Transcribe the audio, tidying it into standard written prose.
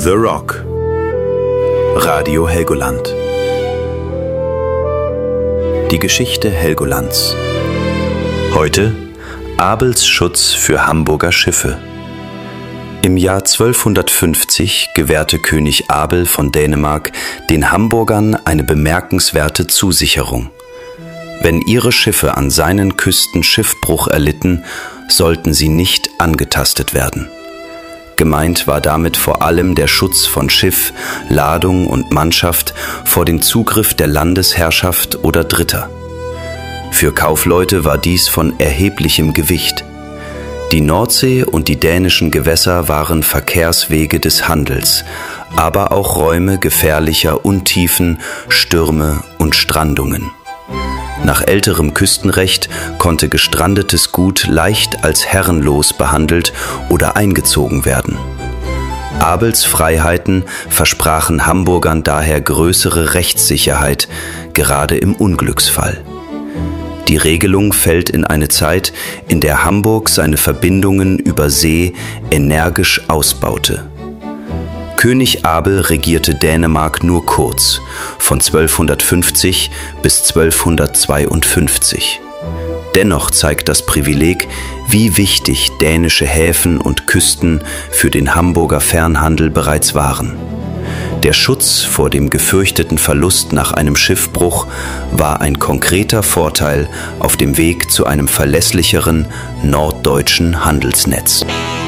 The Rock. Radio Helgoland. Die Geschichte Helgolands. Heute Abels Schutz für Hamburger Schiffe. Im Jahr 1250 gewährte König Abel von Dänemark den Hamburgern eine bemerkenswerte Zusicherung. Wenn ihre Schiffe an seinen Küsten Schiffbruch erlitten, sollten sie nicht angetastet werden. Gemeint war damit vor allem der Schutz von Schiff, Ladung und Mannschaft vor dem Zugriff der Landesherrschaft oder Dritter. Für Kaufleute war dies von erheblichem Gewicht. Die Nordsee und die dänischen Gewässer waren Verkehrswege des Handels, aber auch Räume gefährlicher Untiefen, Stürme und Strandungen. Nach älterem Küstenrecht konnte gestrandetes Gut leicht als herrenlos behandelt oder eingezogen werden. Abels Freiheiten versprachen Hamburgern daher größere Rechtssicherheit, gerade im Unglücksfall. Die Regelung fällt in eine Zeit, in der Hamburg seine Verbindungen über See energisch ausbaute. König Abel regierte Dänemark nur kurz, von 1250 bis 1252. Dennoch zeigt das Privileg, wie wichtig dänische Häfen und Küsten für den Hamburger Fernhandel bereits waren. Der Schutz vor dem gefürchteten Verlust nach einem Schiffbruch war ein konkreter Vorteil auf dem Weg zu einem verlässlicheren norddeutschen Handelsnetz.